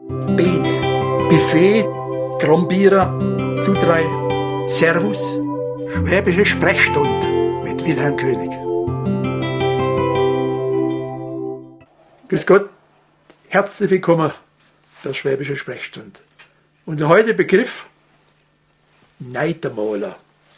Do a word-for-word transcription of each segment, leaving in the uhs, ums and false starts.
Biene, Buffet, Trombierer, Zudrei, Servus, Schwäbische Sprechstunde mit Wilhelm König. Grüß Gott, herzlich willkommen bei Schwäbische Sprechstunde. Und der heutige Begriff Neidermaler.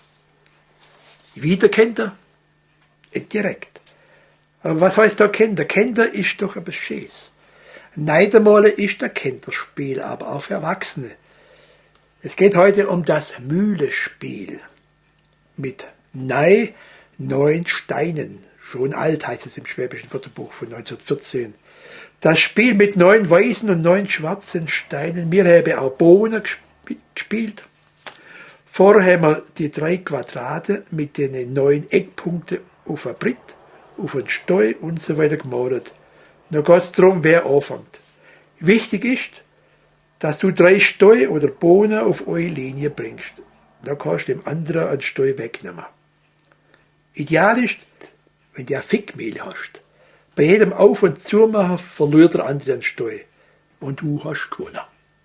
Wieder kennt er? Nicht direkt. Aber was heißt da kennt er? Kennt er ist doch etwas Schönes. Neidermaler ist ein Kinderspiel, aber auch für Erwachsene. Es geht heute um das Mühlespiel. Mit Nei, neun Steinen. Schon alt heißt es im Schwäbischen Wörterbuch von neunzehnhundertvierzehn. Das Spiel mit neun weißen und neun schwarzen Steinen. Wir haben auch Bohnen gespielt. Vorher haben wir die drei Quadrate mit den neun Eckpunkten auf ein Brett, auf einen Steu und so weiter gemalt. Dann geht es darum, wer anfängt. Wichtig ist, dass du drei Steu oder Bohnen auf eure Linie bringst. Dann kannst du dem anderen einen Steu wegnehmen. Ideal ist, wenn du ein Fickmehl hast. Bei jedem Auf- und Zumachen verliert der andere einen Steu. Und du hast gewonnen.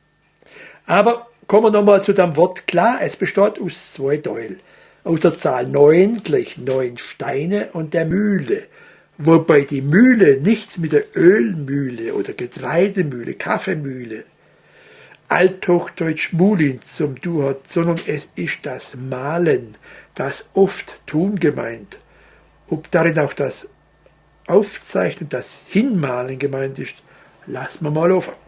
Aber kommen wir nochmal zu dem Wort. Klar, es besteht aus zwei Teilen. Aus der Zahl neun gleich neun Steine und der Mühle. Wobei die Mühle nicht mit der Ölmühle oder Getreidemühle, Kaffeemühle, Althochdeutsch Mulin zum Du hat, sondern es ist das Mahlen, das oft Tun gemeint. Ob darin auch das Aufzeichnen, das Hinmalen gemeint ist, lassen wir mal offen.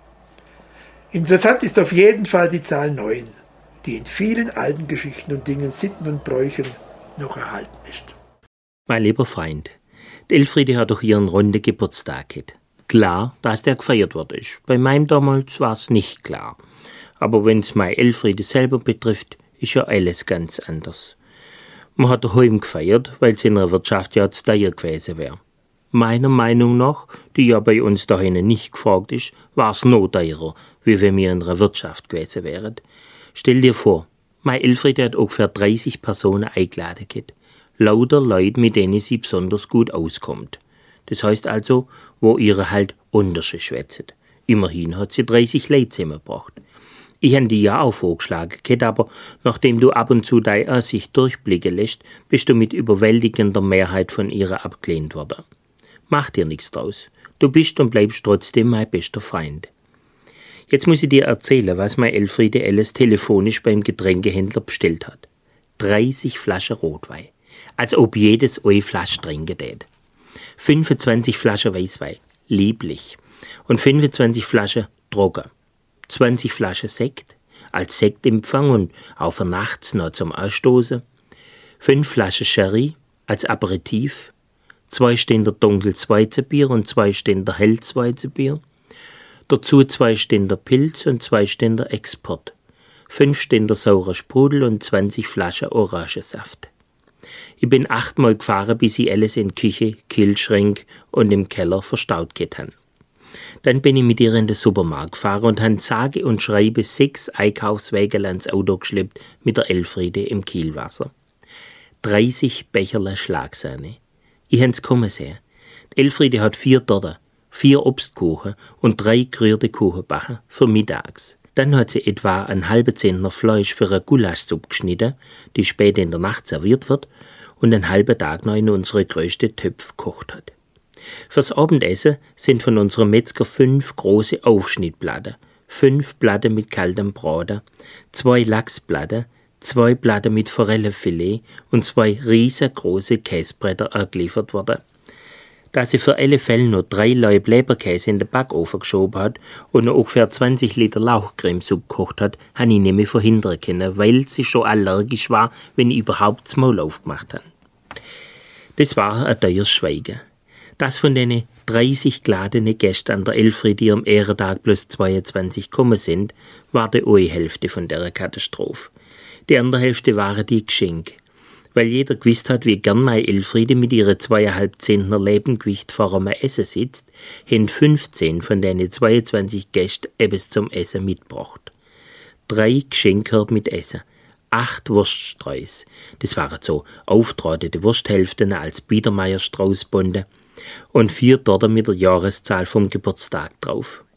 Interessant ist auf jeden Fall die Zahl neun, die in vielen alten Geschichten und Dingen, Sitten und Bräuchen noch erhalten ist. Mein lieber Freund, die Elfriede hat doch ihren runden Geburtstag gehabt. Klar, dass der gefeiert worden ist. Bei meinem damals war es nicht klar. Aber wenn es meine Elfriede selber betrifft, ist ja alles ganz anders. Man hat daheim gefeiert, weil es in der Wirtschaft ja zu teuer gewesen wäre. Meiner Meinung nach, die ja bei uns daheim nicht gefragt ist, war es noch teurer, wie wenn wir in der Wirtschaft gewesen wären. Stell dir vor, meine Elfriede hat ungefähr dreißig Personen eingeladen gehabt. Lauter Leute, mit denen sie besonders gut auskommt. Das heißt also, wo ihre halt untersche schwätzen. Immerhin hat sie dreißig Leute zusammengebracht. Ich habe die ja auch vorgeschlagen, gehabt, aber nachdem du ab und zu deine Ansicht durchblicken lässt, bist du mit überwältigender Mehrheit von ihr abgelehnt worden. Mach dir nichts draus. Du bist und bleibst trotzdem mein bester Freund. Jetzt muss ich dir erzählen, was meine Elfriede alles telefonisch beim Getränkehändler bestellt hat. dreißig Flaschen Rotwein. Als ob jedes eine Flasche trinken tät. fünfundzwanzig Flaschen Weißwein. Lieblich. Und fünfundzwanzig Flaschen trocken. zwanzig Flaschen Sekt. Als Sektempfang und auch für nachts noch zum Ausstoßen. fünf Flaschen Sherry als Aperitif. zwei Ständer dunkles Weizenbier und zwei Ständer helles Weizenbier. Dazu zwei Ständer Pilz und zwei Ständer Export. fünf Ständer saurer Sprudel und zwanzig Flaschen Orangensaft. Ich bin achtmal gefahren, bis ich alles in Küche, Kühlschrank und im Keller verstaut gehabt habe. Dann bin ich mit ihr in den Supermarkt gefahren und habe sage und schreibe sechs Einkaufswägen ans Auto geschleppt mit der Elfriede im Kielwasser. dreißig Becherle Schlagsahne. Ich hab's kommen sehen. Die Elfriede hat vier Torten, vier Obstkuchen und drei gerührte Kuchenbacken für mittags. Dann hat sie etwa einen halben Zentner Fleisch für eine Gulaschsuppe geschnitten, die später in der Nacht serviert wird und einen halben Tag noch in unsere größte Töpfe gekocht hat. Fürs Abendessen sind von unserem Metzger fünf große Aufschnittplatten, fünf Platten mit kaltem Braten, zwei Lachsplatten, zwei Platten mit Forellenfilet und zwei riesengroße Käsebretter angeliefert worden. Da sie für alle Fälle noch drei Laib Leberkäse in den Backofen geschoben hat und noch ungefähr zwanzig Liter Lauchcremesuppe gekocht hat, habe ich nicht mehr verhindern können, weil sie schon allergisch war, wenn ich überhaupt das Maul aufgemacht habe. Das war ein teures Schweigen. Das von den dreißig geladenen Gästen an der Elfriede ihrem Ehrentag plus zweiundzwanzig gekommen sind, war die eine Hälfte von der Katastrophe. Die andere Hälfte waren die Geschenke. Weil jeder gewusst hat, wie gern meine Elfriede mit ihren zweieinhalb Zentner Lebengewicht vor einem Essen sitzt, haben fünfzehn von den zweiundzwanzig Gästen etwas zum Essen mitgebracht. Drei Geschenkkörbe mit Essen, acht Wurststreus, das waren so auftragende Wursthälften als Biedermeier-Straußbunde und vier Torten mit der Jahreszahl vom Geburtstag drauf.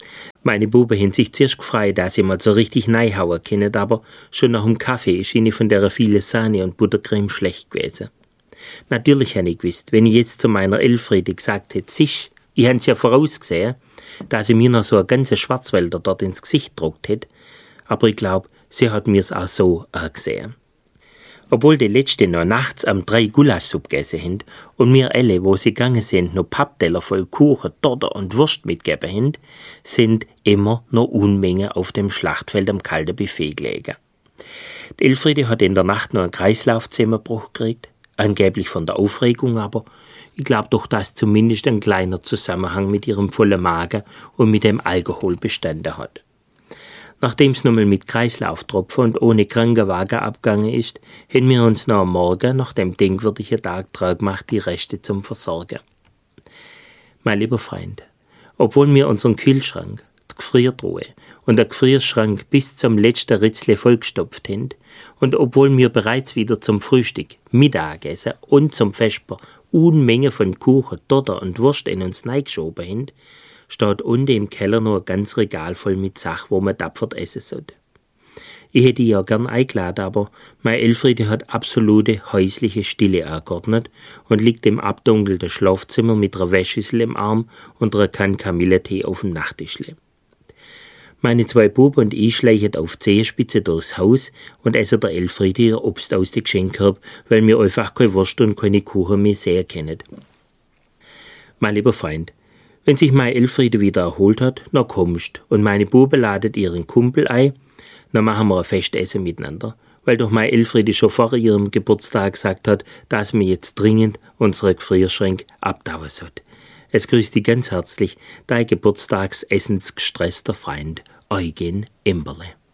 Meine Buben haben sich zuerst gefreut, dass sie mal so richtig neihauen können, aber schon nach dem Kaffee ist ihnen von der vielen Sahne und Buttercreme schlecht gewesen. Natürlich habe ich gewusst, wenn ich jetzt zu meiner Elfriede gesagt hätte, sisch, ich habe es ja vorausgesehen, dass sie mir noch so eine ganze Schwarzwälder dort ins Gesicht gedruckt hätte, aber ich glaube, sie hat mir's auch so angesehen. Obwohl die Letzte noch nachts am drei Gulaschsuppe gegessen haben und mir alle, wo sie gegangen sind, noch Pappteller voll Kuchen, Torte und Wurst mitgegeben haben, sind immer noch Unmengen auf dem Schlachtfeld am kalten Buffet gelegen. Die Elfriede hat in der Nacht noch einen Kreislaufzusammenbruch gekriegt, angeblich von der Aufregung, aber ich glaube doch, dass zumindest ein kleiner Zusammenhang mit ihrem vollen Magen und mit dem Alkohol bestanden hat. Nachdem es nochmal mit Kreislauftropfen und ohne Krankenwagen abgegangen ist, haben wir uns noch am Morgen, nach dem denkwürdigen Tag dran gemacht, die Reste zum Versorgen. Mein lieber Freund, obwohl wir unseren Kühlschrank, die Gefriertruhe und der Gefrierschrank bis zum letzten Ritzle vollgestopft haben und obwohl wir bereits wieder zum Frühstück, Mittagessen und zum Vesper Unmenge von Kuchen, Torte und Wurst in uns reingeschoben haben, steht unten im Keller noch ein ganz Regal voll mit Sachen, wo man tapfer essen sollte. Ich hätte ja gern eingeladen, aber meine Elfriede hat absolute häusliche Stille angeordnet und liegt im abdunkelten Schlafzimmer mit einer Wäschschüssel im Arm und einer Kanne Kamilletee auf dem Nachttischle. Meine zwei Buben und ich schleichen auf die Zehenspitze durchs Haus und essen der Elfriede ihr Obst aus dem Geschenkkorb, weil wir einfach keine Wurst und keine Kuchen mehr sehen können. Mein lieber Freund, wenn sich meine Elfriede wieder erholt hat, dann kommst und meine Buben ladet ihren Kumpel ein, dann machen wir ein Festessen miteinander, weil doch meine Elfriede schon vor ihrem Geburtstag gesagt hat, dass wir jetzt dringend unsere Gefrierschränke abtauen sollte. Es grüßt dich ganz herzlich, dein geburtstagsessensgestresster Freund Eugen Imberle.